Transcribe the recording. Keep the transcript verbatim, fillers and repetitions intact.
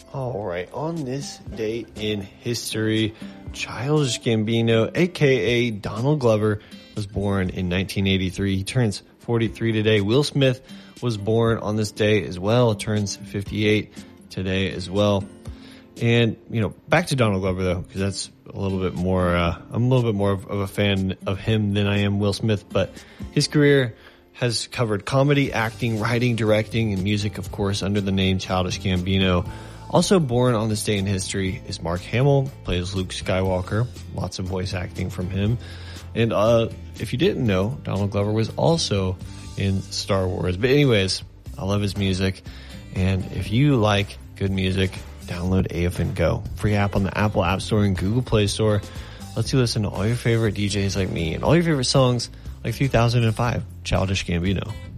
All right, on this day in history, Childish Gambino, aka Donald Glover, was born in nineteen eighty-three. He turns forty-three today. Will Smith was born on this day as well. Turns fifty-eight today as well. And, you know, back to Donald Glover, though, because that's a little bit more, uh, I'm a little bit more of, of a fan of him than I am Will Smith. But his career has covered comedy, acting, writing, directing, and music, of course, under the name Childish Gambino. Also born on this day in history is Mark Hamill, plays Luke Skywalker. Lots of voice acting from him. And uh, if you didn't know, Donald Glover was also in Star Wars. But anyways, I love his music. And if you like good music, download A F N Go. Free app on the Apple App Store and Google Play Store. Lets you listen to all your favorite D Js like me and all your favorite songs like three thousand five, Childish Gambino.